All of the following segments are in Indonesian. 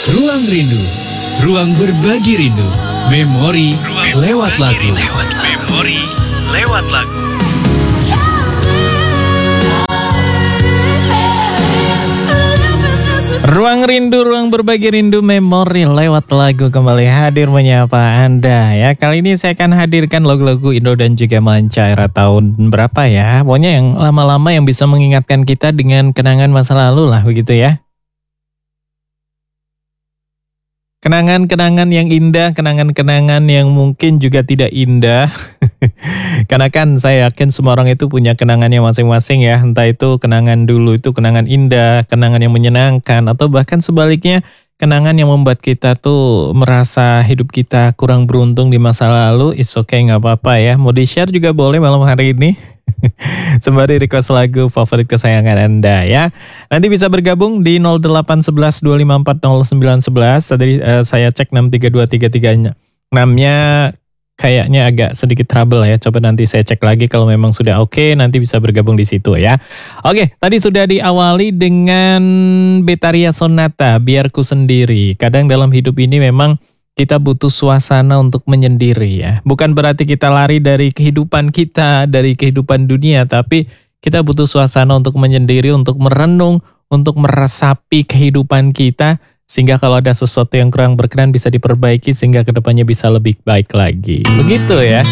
Ruang Rindu, ruang berbagi rindu, memori lewat lagu. Memori lewat lagu. Ruang rindu, ruang berbagi rindu, memori lewat lagu kembali hadir menyapa Anda ya. Kali ini saya akan hadirkan lagu-lagu Indo dan juga Manca era tahun berapa ya. Pokoknya yang lama-lama yang bisa mengingatkan kita dengan kenangan masa lalu lah begitu ya. Kenangan-kenangan yang indah, kenangan-kenangan yang mungkin juga tidak indah. Karena kan saya yakin semua orang itu punya kenangannya masing-masing ya. Entah itu kenangan dulu itu kenangan indah, kenangan yang menyenangkan, atau bahkan sebaliknya kenangan yang membuat kita tuh merasa hidup kita kurang beruntung di masa lalu. It's okay, gak apa-apa ya. Mau di-share juga boleh malam hari ini. Sembari request lagu favorit kesayangan Anda ya. Nanti bisa bergabung di 0811 254 0911. Tadi saya cek 63233 nya kayaknya agak sedikit trouble ya. Coba nanti saya cek lagi kalau memang sudah oke, nanti bisa bergabung di situ ya. Oke, tadi sudah diawali dengan Betaria Sonata, Biarku Sendiri. Kadang dalam hidup ini memang kita butuh suasana untuk menyendiri ya. Bukan berarti kita lari dari kehidupan kita, dari kehidupan dunia, tapi kita butuh suasana untuk menyendiri, untuk merenung, untuk meresapi kehidupan kita, sehingga kalau ada sesuatu yang kurang berkenan bisa diperbaiki, sehingga kedepannya bisa lebih baik lagi. Begitu ya.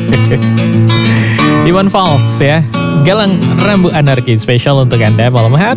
Iwan Fals ya, Galang Rambu Anarki, spesial untuk Anda malam hari.